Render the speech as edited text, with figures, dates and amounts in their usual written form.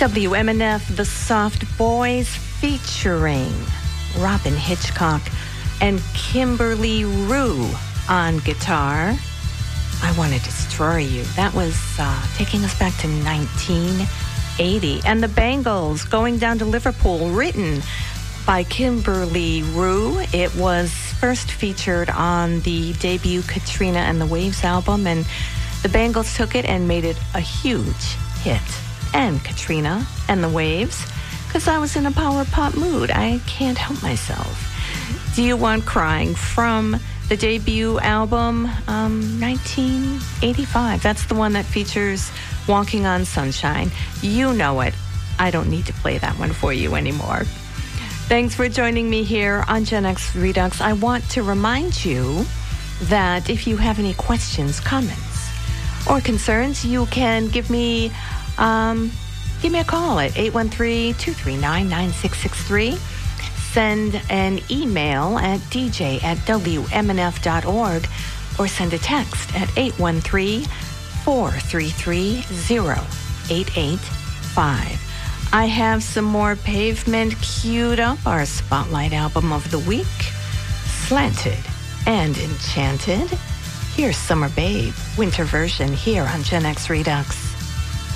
WMNF, The Soft Boys, featuring Robin Hitchcock and Kimberly Rue on guitar. I Want to Destroy You. That was taking us back to 1980. And the Bangles, Going Down to Liverpool, written by Kimberly Rue. It was first featured on the debut Katrina and the Waves album, and the Bangles took it and made it a huge hit. And Katrina and the Waves, because I was in a power pop mood. I can't help myself. Do You Want Crying, from the debut album, 1985. That's the one that features Walking on Sunshine. You know it. I don't need to play that one for you anymore. Thanks for joining me here on Gen X Redux. I want to remind you that if you have any questions, comments, or concerns, you can give me a call at 813-239-9663. Send an email at dj@wmnf.org, or send a text at 813-433-0885. I have some more Pavement queued up, our Spotlight album of the week, Slanted and Enchanted. Here's Summer Babe, winter version, here on Gen X Redux.